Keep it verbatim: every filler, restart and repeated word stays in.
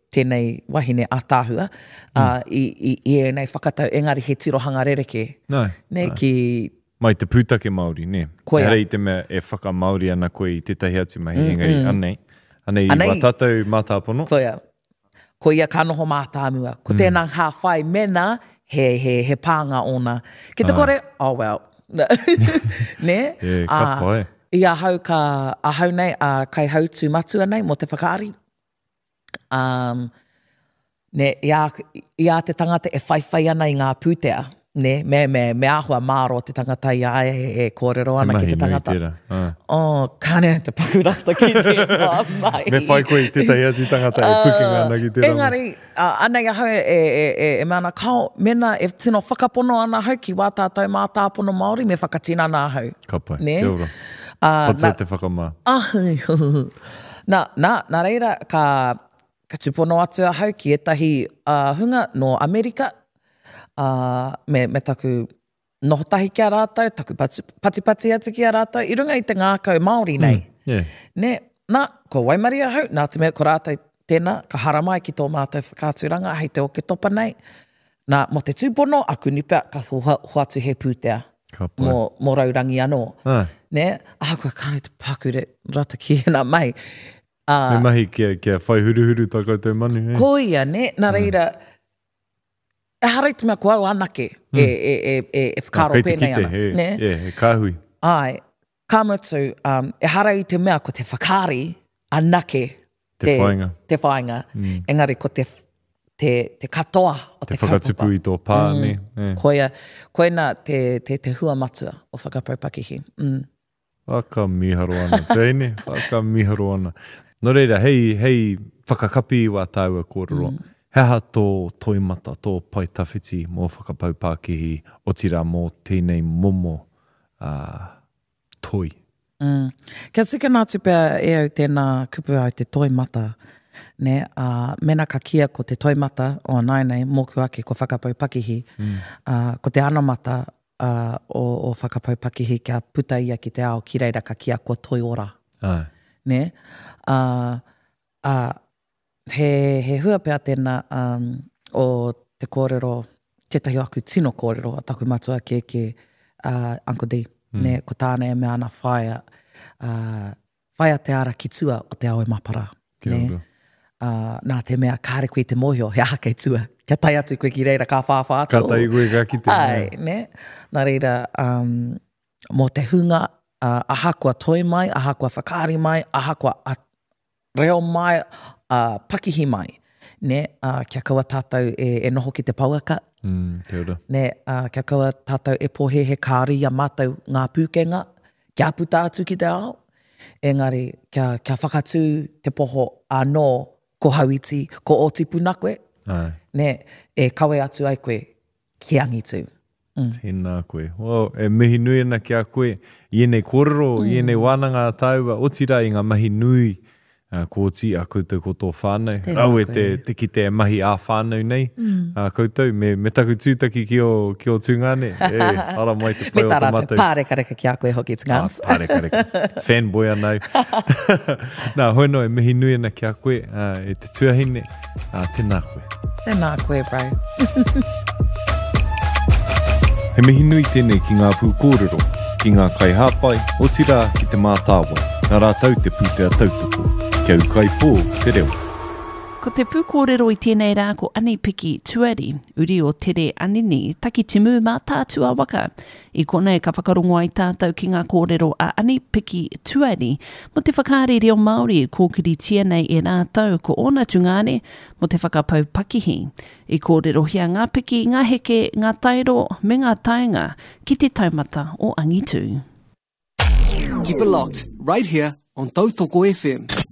tēnei wahine a tāhua, mm. uh, i, i, i e nei whakatau engari he tirohanga rereke. No, ne, no. Ki... Mai te pūtake Māori, ne? Koia. Hera i te mea e whaka Māori ana koe i tētahi atu mahi, mm, engari, mm. anei. Anei, anei. Wa tātou mātāpono. Koia. Ko ia ka noho mātāmua. Ko mm. tēnā hā whai mena, he, he, he pānga ona. Ki te kore, oh well. ne? Yeah, ka pai. I a hau ka, a hau nei, a kai hau tū matua nei, mo te whakaari. Um, ne, ia, ia te tangata e whaiwhai ana i ngā pūtea, ne, me, me, me ahua māro te tangata i a e, e kōrero ana ki te tangata. Ah. Oh, kāne te pakurata ki te mai. Me whai koe i tētai ati tangata e pukinga ana ki te rama. Engari, uh, anei ahau e, e, e, e mana kao, mena e tino whakapono ana hau ki wā tātou mā tāpono Māori, me whakatina ana hau. Ka pai, ne? kia ora. Uh, Pats e te whakamā. Nā, nā, nā reira, ka, ka tupono atu a hau ki etahi uh, hunga no Amerika, uh, me, me taku nohotahi ki a rātou, taku patipati atu ki a rātou, i runga i te ngākau Māori nei. Mm, yeah. Ne, nā, ko Waimari a hau, nā te mea ko rātou tēnā, ka haramai ki tō mātou whakāturanga, hei te o ke topa nei. Nā, mo te tūpono, aku nipea ka hoatu he pūtea. Mō, mō raurangi anō. Ah. Ne? Ah, kua kāne te pakure rata ki hena mai. Uh, me mahi kia, kia whai huruhuru tā koutou manu. Eh? Ko ia, ne? Nā reira, mm. e harai te mea kua au anake mm. e, e, e, e, e whakaro ah, pēnei ana. He, ne? Yeah, he kāhui. Ai, kā mutu, um, e harai te mea ko te whakari anake te, te whainga. Te whainga. Mm. Engari ko te Te, te katoa o te, te whakatupu i tō pā, mm. ne? Yeah. Koia, koina te, te, te hua matua o whakapaupakihi. Mm. Whaka miharo ana, teine, whaka miharo ana. No reira, hei, hei whakakapi wā tāua kōrero. Mm. Heha tō toimata, tō paitawhiti mō whakapaupākihi o tira mō tēnei momo uh, toi. Mm. Kia tika nā tupea e au tēnā kupu au te toimata. Ne, uh, mena ka kia ko te toimata o nainei, mōku ake ko whakapaupakihi. Mm. Uh, ko te anamata uh, o, o whakapaupakihi kia puta ia ki te ao ki reira ka kia ko toi ora. Ai. Ne? Uh, uh, he, he hua pēr tēnā um, o te kōrero, tētahi aku tino kōrero, a taku matua ke ke uh, Uncle D. Mm. Ne, ko tāne e mea ana whaia, uh, whaia te ara ki tua o te ao e mapara. Kia ne? ora. Uh, nā te mea kāre koe te mohio, he aha kei tua. Kia tai atu koe ki reira ka whāwha atu. Ka tai koe ka ki te. Ai, ne? Nā reira, um, mō te hunga, uh, aha kua toi mai, aha kua whakaari mai, aha kua reo mai, uh, pakihi mai. Ne? Uh, kia kaua tātou e, e noho ki te pauaka. Mm, kia ora. Ne? Uh, kia kaua tātou e pohe he kāri a mātou ngā pūkenga. Kia puta atu ki te ao. Engari, kia, kia whakatū te poho anō ko hauiti, ko otipu na koe, Ai. ne, e kawe atu ai koe, ki angi tū. Mm. Tēnā koe. Wow, e mihi nui ana ki a koe. I enei kōrero, mm. i enei wānanga a tāua, o tira i ngā mahi nui, uh, ko oti a koutou ko tō whānau. Rau e te, te ki te mahi a whānau nei, mm. a koutou, me, me taku tūtaki ki o, ki o tūngane. E, ara mai te pai o te matau. Me pāreka reka ki a koe hoki tūngans. Ah, pāreka reka. Fanboy anau. Nā, hoi no, e mihi nui ana ki a koe, uh, e te tuahine, uh, tēnā koe. Tēnā koe, bro. He mihi nui tēnei ki ngā pū kōrero, ki ngā kai hāpai, o tira ki te mātāwa, nā rātau te pūtea tautoko. Kia ukai pō, te reo. Ko te pūkōrero i tēnei rā ko Ani Piki Tuari, uri o Tere Anini, taki timu mā tātua waka. I konei ka whakarongo ai tātou ki ngā kōrero a Ani Piki Tuari, mo te whakaare reo Māori kōkiri tia nei e rātau ko ona tungane, mo te whakapau pakihi. I kōrero hia ngā piki, ngā heke, ngā tairo, me ngā taenga, ki te taumata o Angitu. Keep it locked, right here on Tautoko F M.